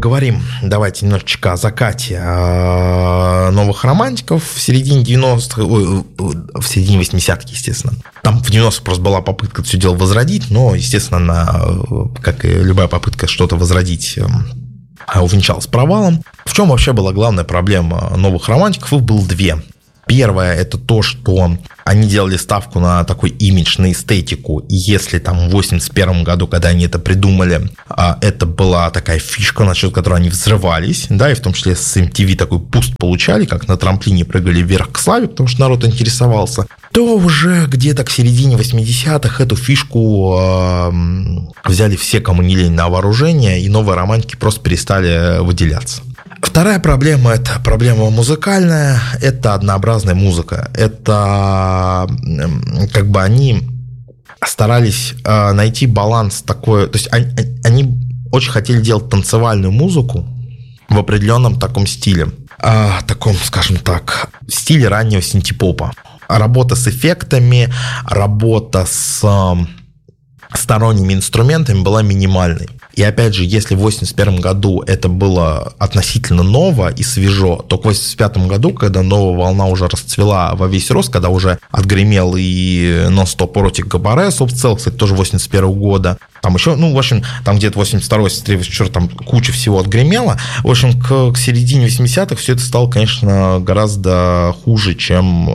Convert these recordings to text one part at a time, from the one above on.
поговорим, давайте немножечко о закате новых романтиков в середине 90-х, в середине 80-х, естественно. Там в 90-х просто была попытка это все дело возродить, но, естественно, как и любая попытка что-то возродить, увенчалась провалом. В чем вообще была главная проблема новых романтиков? Их было две. Первое – это то, что они делали ставку на такой имидж, на эстетику. И если там в 1981 году, когда они это придумали, это была такая фишка, насчет которой они взрывались, да, и в том числе с MTV такой буст получали, как на трамплине прыгали вверх к славе, потому что народ интересовался, то уже где-то к середине 80-х эту фишку взяли все, кому не лень, на вооружение, и новые романтики просто перестали выделяться. Вторая проблема – это проблема музыкальная, это однообразная музыка. Это как бы они старались найти баланс такой, то есть они очень хотели делать танцевальную музыку в определенном таком стиле, таком, скажем так, стиле раннего синтепопа. Работа с эффектами, работа с сторонними инструментами была минимальной. И опять же, если в 1981 году это было относительно ново и свежо, то к 1985 году, когда новая волна уже расцвела во весь рост, когда уже отгремел и нон-стоп эротик Габаре, собственно, кстати, тоже 1981 года, там еще, в общем, там где-то 1982-1983, там куча всего отгремела. В общем, к середине 80-х все это стало, конечно, гораздо хуже, чем...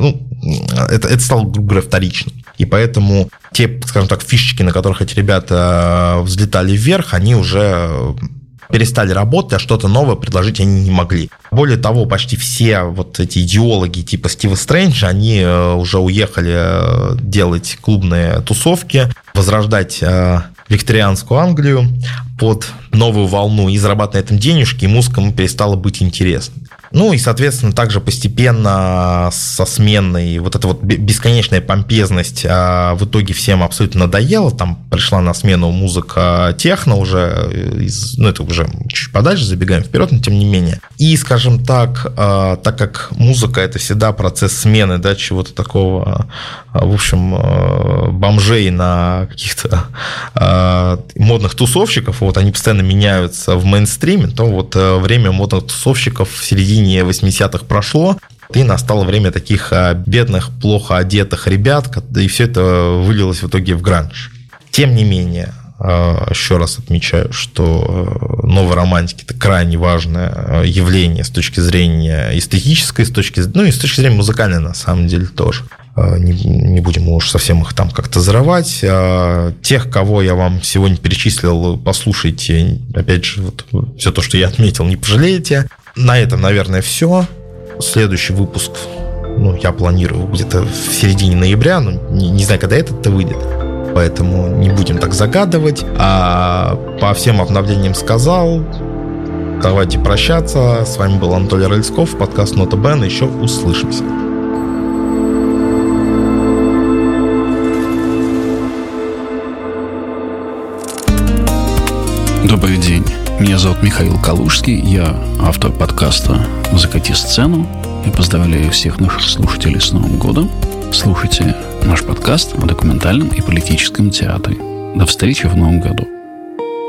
это стало, грубо говоря, вторичным. И поэтому те, скажем так, фишечки, на которых эти ребята взлетали вверх, они уже перестали работать, а что-то новое предложить они не могли. Более того, почти все вот эти идеологи типа Стива Стрэнджа, они уже уехали делать клубные тусовки, возрождать викторианскую Англию под новую волну и зарабатывать на этом денежки, и музыка ему перестала быть интересной. И, соответственно, также постепенно со сменой вот эта вот бесконечная помпезность в итоге всем абсолютно надоела. Там пришла на смену музыка техно уже, это уже чуть подальше, забегаем вперед, но тем не менее. И, скажем так как музыка – это всегда процесс смены, да, чего-то такого, в общем, бомжей на каких-то модных тусовщиков, вот они постоянно меняются в мейнстриме, то вот время модных тусовщиков в середине 80-х прошло, и настало время таких бедных, плохо одетых ребят, и все это вылилось в итоге в гранж. Тем не менее, еще раз отмечаю, что новая романтика – это крайне важное явление с точки зрения эстетической, и с точки зрения музыкальной, на самом деле, тоже. Не будем уж совсем их там как-то зарывать. Тех, кого я вам сегодня перечислил, послушайте. Опять же, вот все то, что я отметил, не пожалеете. На этом, наверное, все. Следующий выпуск, я планирую где-то в середине ноября, не знаю, когда этот-то выйдет. Поэтому не будем так загадывать. А по всем обновлениям сказал. Давайте прощаться. С вами был Анатолий Рыльсков, подкаст Нота Бен. Еще услышимся. Добрый день. Меня зовут Михаил Калужский. Я автор подкаста «Закати сцену». Я поздравляю всех наших слушателей с Новым годом. Слушайте наш подкаст о документальном и политическом театре. До встречи в Новом году.